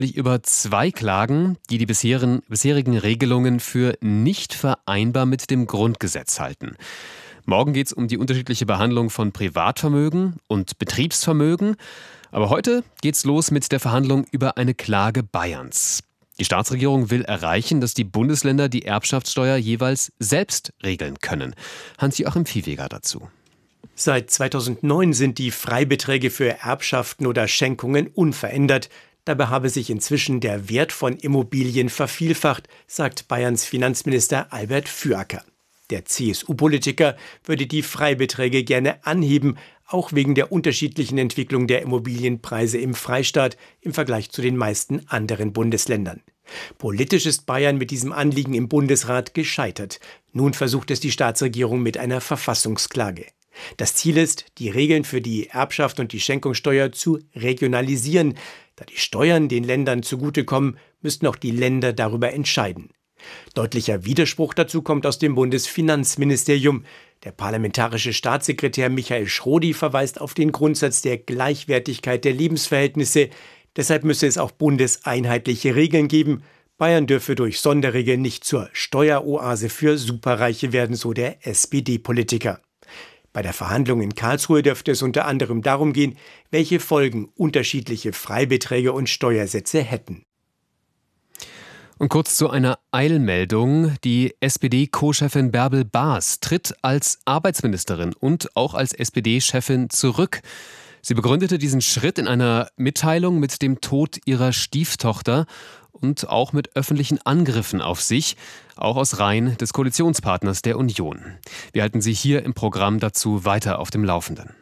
Über zwei Klagen, die die bisherigen Regelungen für nicht vereinbar mit dem Grundgesetz halten. Morgen geht es um die unterschiedliche Behandlung von Privatvermögen und Betriebsvermögen. Aber heute geht's los mit der Verhandlung über eine Klage Bayerns. Die Staatsregierung will erreichen, dass die Bundesländer die Erbschaftssteuer jeweils selbst regeln können. Hans-Joachim Viehweger dazu. Seit 2009 sind die Freibeträge für Erbschaften oder Schenkungen unverändert. Dabei habe sich inzwischen der Wert von Immobilien vervielfacht, sagt Bayerns Finanzminister Albert Füracker. Der CSU-Politiker würde die Freibeträge gerne anheben, auch wegen der unterschiedlichen Entwicklung der Immobilienpreise im Freistaat im Vergleich zu den meisten anderen Bundesländern. Politisch ist Bayern mit diesem Anliegen im Bundesrat gescheitert. Nun versucht es die Staatsregierung mit einer Verfassungsklage. Das Ziel ist, die Regeln für die Erbschaft und die Schenkungssteuer zu regionalisieren. Da die Steuern den Ländern zugutekommen, müssten auch die Länder darüber entscheiden. Deutlicher Widerspruch dazu kommt aus dem Bundesfinanzministerium. Der parlamentarische Staatssekretär Michael Schrodi verweist auf den Grundsatz der Gleichwertigkeit der Lebensverhältnisse. Deshalb müsse es auch bundeseinheitliche Regeln geben. Bayern dürfe durch Sonderregeln nicht zur Steueroase für Superreiche werden, so der SPD-Politiker. Bei der Verhandlung in Karlsruhe dürfte es unter anderem darum gehen, welche Folgen unterschiedliche Freibeträge und Steuersätze hätten. Und kurz zu einer Eilmeldung. Die SPD-Co-Chefin Bärbel Baas tritt als Arbeitsministerin und auch als SPD-Chefin zurück. Sie begründete diesen Schritt in einer Mitteilung mit dem Tod ihrer Stieftochter und auch mit öffentlichen Angriffen auf sich, auch aus Reihen des Koalitionspartners der Union. Wir halten Sie hier im Programm dazu weiter auf dem Laufenden.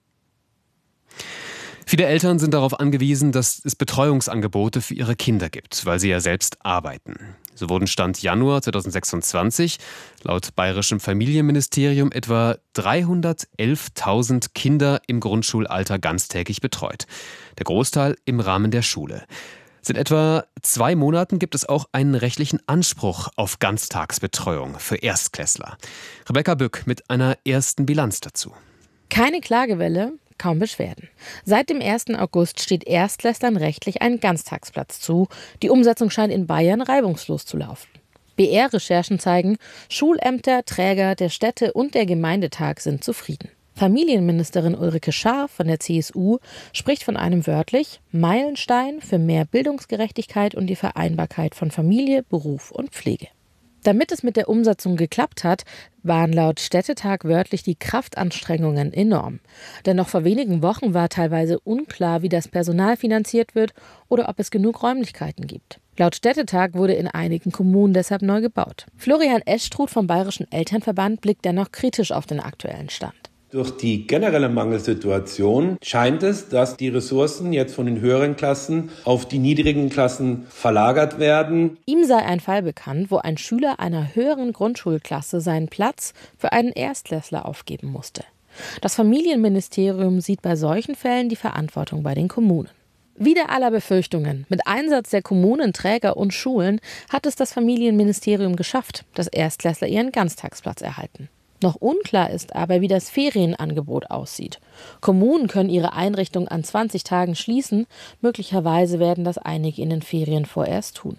Viele Eltern sind darauf angewiesen, dass es Betreuungsangebote für ihre Kinder gibt, weil sie ja selbst arbeiten. So wurden Stand Januar 2026 laut bayerischem Familienministerium etwa 311.000 Kinder im Grundschulalter ganztägig betreut. Der Großteil im Rahmen der Schule. Seit etwa 2 Monaten gibt es auch einen rechtlichen Anspruch auf Ganztagsbetreuung für Erstklässler. Rebecca Bück mit einer ersten Bilanz dazu. Keine Klagewelle, kaum Beschwerden. Seit dem 1. August steht Erstklässlern rechtlich ein Ganztagsplatz zu. Die Umsetzung scheint in Bayern reibungslos zu laufen. BR-Recherchen zeigen, Schulämter, Träger der Städte und der Gemeindetag sind zufrieden. Familienministerin Ulrike Schaar von der CSU spricht von einem wörtlich Meilenstein für mehr Bildungsgerechtigkeit und die Vereinbarkeit von Familie, Beruf und Pflege. Damit es mit der Umsetzung geklappt hat, waren laut Städtetag wörtlich die Kraftanstrengungen enorm. Denn noch vor wenigen Wochen war teilweise unklar, wie das Personal finanziert wird oder ob es genug Räumlichkeiten gibt. Laut Städtetag wurde in einigen Kommunen deshalb neu gebaut. Florian Eschstruth vom Bayerischen Elternverband blickt dennoch kritisch auf den aktuellen Stand. Durch die generelle Mangelsituation scheint es, dass die Ressourcen jetzt von den höheren Klassen auf die niedrigen Klassen verlagert werden. Ihm sei ein Fall bekannt, wo ein Schüler einer höheren Grundschulklasse seinen Platz für einen Erstklässler aufgeben musste. Das Familienministerium sieht bei solchen Fällen die Verantwortung bei den Kommunen. Wider aller Befürchtungen, mit Einsatz der Kommunen, Träger und Schulen hat es das Familienministerium geschafft, dass Erstklässler ihren Ganztagsplatz erhalten. Noch unklar ist aber, wie das Ferienangebot aussieht. Kommunen können ihre Einrichtung an 20 Tagen schließen. Möglicherweise werden das einige in den Ferien vorerst tun.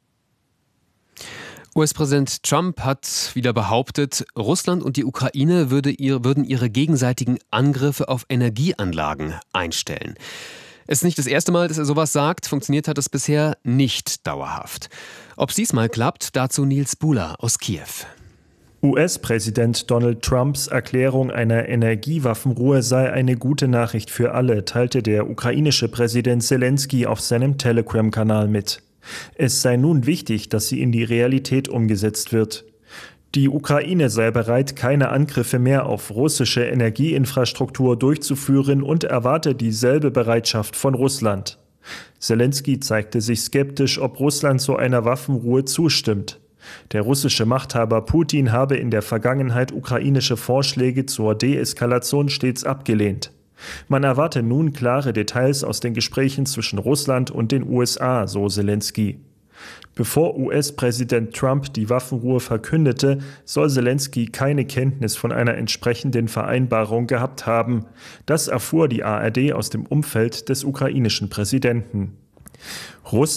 US-Präsident Trump hat wieder behauptet, Russland und die Ukraine würden ihre gegenseitigen Angriffe auf Energieanlagen einstellen. Es ist nicht das erste Mal, dass er sowas sagt. Funktioniert hat es bisher nicht dauerhaft. Ob es diesmal klappt, dazu Nils Buhler aus Kiew. US-Präsident Donald Trumps Erklärung einer Energiewaffenruhe sei eine gute Nachricht für alle, teilte der ukrainische Präsident Selenskyj auf seinem Telegram-Kanal mit. Es sei nun wichtig, dass sie in die Realität umgesetzt wird. Die Ukraine sei bereit, keine Angriffe mehr auf russische Energieinfrastruktur durchzuführen und erwarte dieselbe Bereitschaft von Russland. Selenskyj zeigte sich skeptisch, ob Russland so einer Waffenruhe zustimmt. Der russische Machthaber Putin habe in der Vergangenheit ukrainische Vorschläge zur Deeskalation stets abgelehnt. Man erwarte nun klare Details aus den Gesprächen zwischen Russland und den USA, so Selenskyj. Bevor US-Präsident Trump die Waffenruhe verkündete, soll Selenskyj keine Kenntnis von einer entsprechenden Vereinbarung gehabt haben. Das erfuhr die ARD aus dem Umfeld des ukrainischen Präsidenten.